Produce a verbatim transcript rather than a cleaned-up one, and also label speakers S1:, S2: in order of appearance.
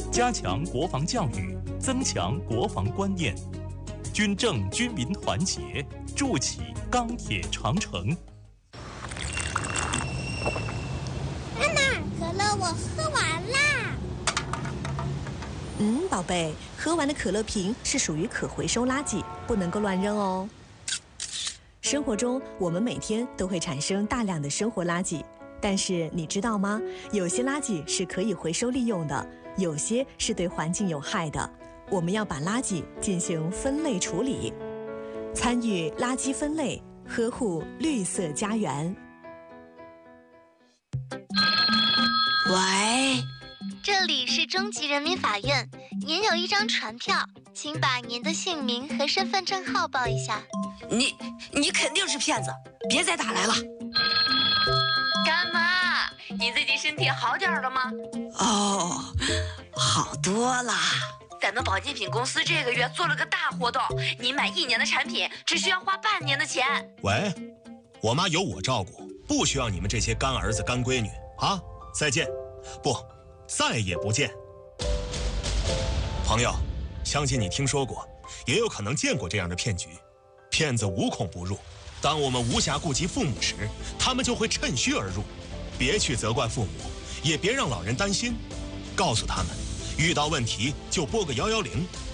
S1: 加强国防教育，增强国防观念，军政军民团结，筑起钢铁长城。
S2: 安娜，可乐我喝完啦。
S3: 嗯，宝贝，喝完的可乐瓶是属于可回收垃圾，不能够乱扔哦。生活中，我们每天都会产生大量的生活垃圾，但是你知道吗？有些垃圾是可以回收利用的，有些是对环境有害的。我们要把垃圾进行分类处理，参与垃圾分类，呵护绿色家园。
S4: 喂，
S5: 这里是中级人民法院，您有一张传票，请把您的姓名和身份证号报一下。
S4: 你你肯定是骗子，别再打来了。
S6: 干妈，你最近身体好点了吗？
S4: 哦，好多了。
S6: 咱们保健品公司这个月做了个大活动，你买一年的产品只需要花半年的钱。
S7: 喂，我妈有我照顾，不需要你们这些干儿子干闺女啊！再见，不，再也不见。朋友，相信你听说过，也有可能见过这样的骗局。骗子无孔不入，当我们无暇顾及父母时，他们就会趁虚而入。别去责怪父母，也别让老人担心，告诉他们，遇到问题就拨个幺幺零，